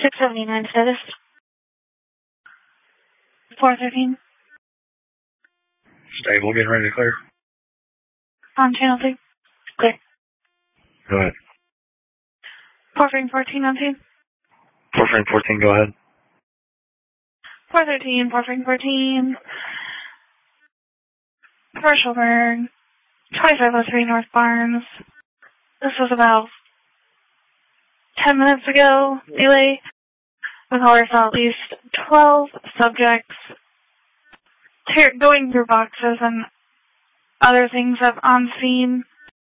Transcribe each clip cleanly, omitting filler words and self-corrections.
679 status. 413. Stable, getting ready to clear. On channel 2. Clear. Go ahead. 414 on 2. 414, go ahead. 413, 414. Commercial burn. 2503 North Barnes. This was about 10 minutes ago. Relay. The caller saw at least 12 subjects going through boxes and other things up on scene.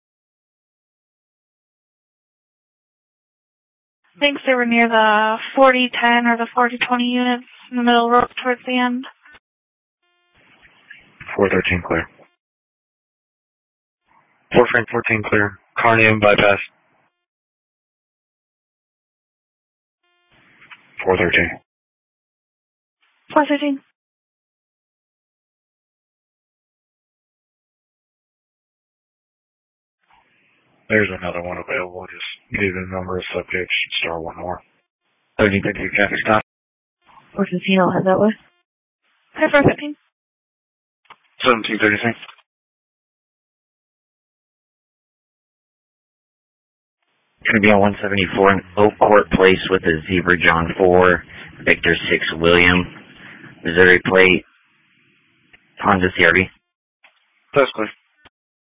I think they were near the 4010 or the 4020 units in the middle row towards the end. 413 clear. 414 clear. Carnium bypass. 413. 413. There's another one available. Just give the number of subjects. Star one more. 1350 traffic stop. 415, I'll head that way. 415. 1736. Going to be on 174 in Oak Court Place with a Zebra John 4, Victor 6 William, Missouri plate, Honda CRV. That's clear.